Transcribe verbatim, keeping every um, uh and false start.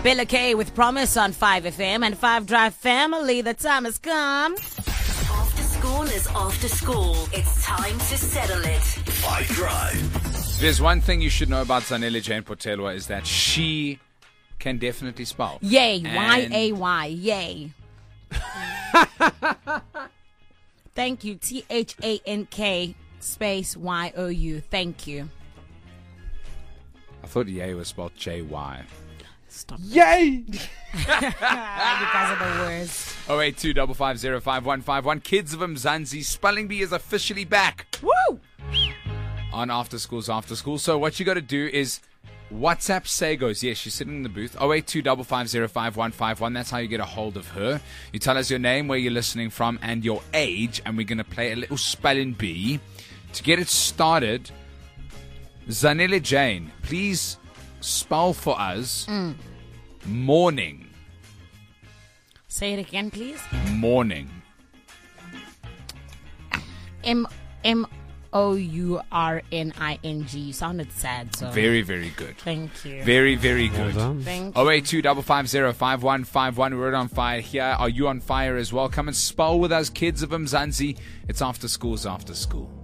Bella K with Promise on five F M and five Drive family. The time has come. After school is after school. It's time to settle it. five Drive. There's one thing you should know about Zanele Jane Potelwa is that she can definitely spell. Yay. And- Y A Y. Yay. Thank you. T H A N K space Y O U. Thank you. I thought yay was spelled J Y. Stop. Yay! You guys are the worst. oh eight two five five zero five one five one. Kids of Mzansi, Spelling Bee is officially back Woo! on After Schools After School. So what you got to do is WhatsApp Sagos. Yes, she's sitting in the booth. oh eight two five five zero five one five one. That's how you get a hold of her. You tell us your name, where you're listening from, and your age, and we're going to play a little Spelling Bee. To get it started, Zanele Jane, please spell for us Mm. morning. Say it again, please. Morning. M M O U R N I N G. You sounded sad, so. Very, very good. Thank you. Very, very good. Thank you. oh eight two five five zero five one five one. We're on fire here. Are you on fire as well? Come and spell with us, Kids of Mzansi. It's After Schools After School.